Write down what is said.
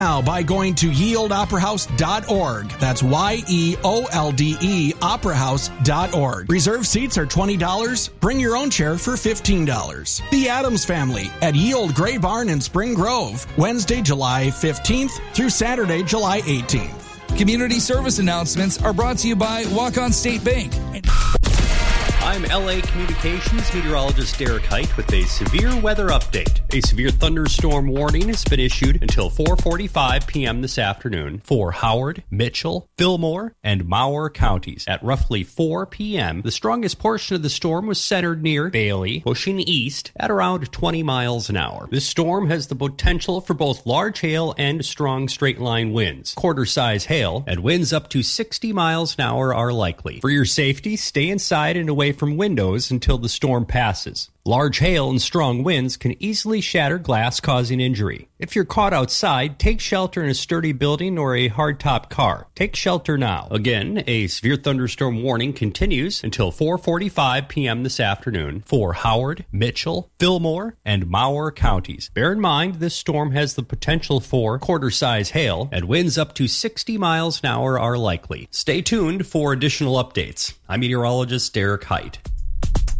now by going to yeoldoperahouse.org. That's YEOLDE operahouse.org. Reserve seats are $20. Bring your own chair for $15. The Addams Family at Ye Old Gray Barn in Spring Grove, Wednesday, July 15th through Saturday, July 18th. Community service announcements are brought to you by Walk-On State Bank. I'm LA Communications meteorologist Derek Height with a severe weather update. A severe thunderstorm warning has been issued until 4:45 p.m. this afternoon for Howard, Mitchell, Fillmore, and Mower counties. At roughly 4 p.m., the strongest portion of the storm was centered near Bailey, pushing east at around 20 miles an hour. This storm has the potential for both large hail and strong straight-line winds. Quarter-size hail and winds up to 60 miles an hour are likely. For your safety, stay inside and away from windows until the storm passes. Large hail and strong winds can easily shatter glass, causing injury. If you're caught outside, take shelter in a sturdy building or a hardtop car. Take shelter now. Again, a severe thunderstorm warning continues until 4:45 p.m. this afternoon for Howard, Mitchell, Fillmore, and Mower counties. Bear in mind, this storm has the potential for quarter-size hail, and winds up to 60 miles an hour are likely. Stay tuned for additional updates. I'm meteorologist Derek Height.